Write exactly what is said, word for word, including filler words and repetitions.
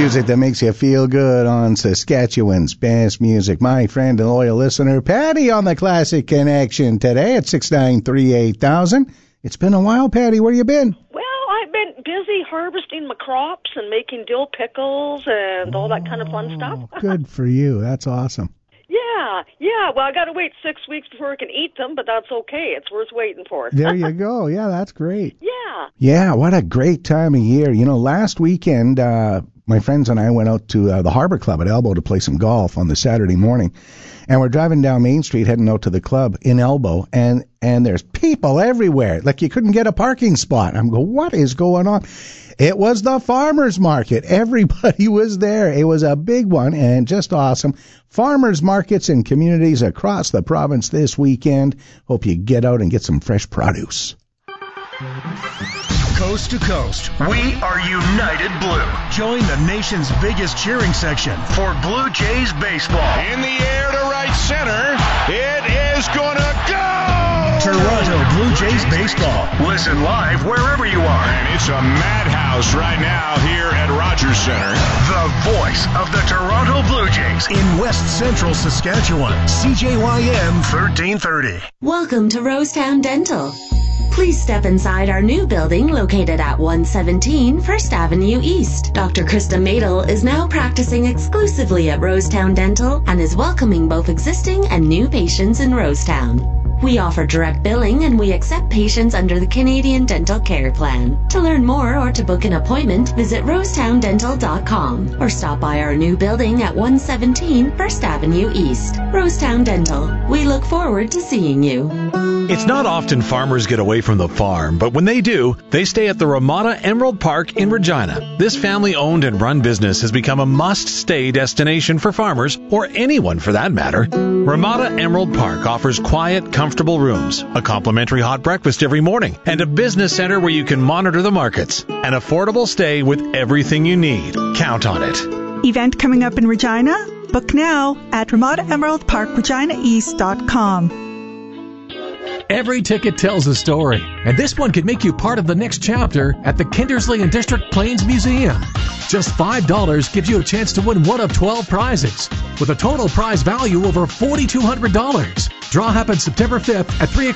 music that makes you feel good on Saskatchewan's best music. My friend and loyal listener, Patty, on the Classic Connection today at six nine three eight thousand. It's been a while, Patty. Where you been? Well, I've been busy harvesting my crops and making dill pickles and all that kind of fun stuff. Good for you. That's awesome. Yeah, yeah. Well, I got to wait six weeks before I can eat them, but that's okay. It's worth waiting for. There you go. Yeah, that's great. Yeah. Yeah, what a great time of year. You know, last weekend, uh, my friends and I went out to uh, the Harbor Club at Elbow to play some golf on the Saturday morning. And we're driving down Main Street heading out to the club in Elbow, and, and there's people everywhere. Like you couldn't get a parking spot. I'm going, what is going on? It was the farmers market. Everybody was there. It was a big one and just awesome. Farmers markets in communities across the province this weekend. Hope you get out and get some fresh produce. Coast to coast, we are United Blue. Join the nation's biggest cheering section for Blue Jays baseball. In the air to right center, it is gonna go! Toronto Blue Jays baseball. Listen live wherever you are. And it's a madhouse right now here at Rogers Center. The voice of the Toronto Blue Jays in West Central Saskatchewan. C J Y M thirteen thirty. Welcome to Rosetown Dental. Please step inside our new building located at one seventeen First Avenue East. Doctor Krista Madel is now practicing exclusively at Rosetown Dental and is welcoming both existing and new patients in Rosetown. We offer direct billing and we accept patients under the Canadian Dental Care Plan. To learn more or to book an appointment, visit rosetown dental dot com or stop by our new building at one seventeen First Avenue East. Rosetown Dental. We look forward to seeing you. It's not often farmers get away from the farm, but when they do, they stay at the Ramada Emerald Park in Regina. This family-owned and run business has become a must-stay destination for farmers, or anyone for that matter. Ramada Emerald Park offers quiet, comfortable rooms, a complimentary hot breakfast every morning, and a business center where you can monitor the markets. An affordable stay with everything you need. Count on it. Event coming up in Regina? Book now at ramada emerald park regina east dot com. Every ticket tells a story, and this one could make you part of the next chapter at the Kindersley and District Plains Museum. Just five dollars gives you a chance to win one of twelve prizes, with a total prize value over four thousand two hundred dollars. Draw happens September fifth at three o'clock.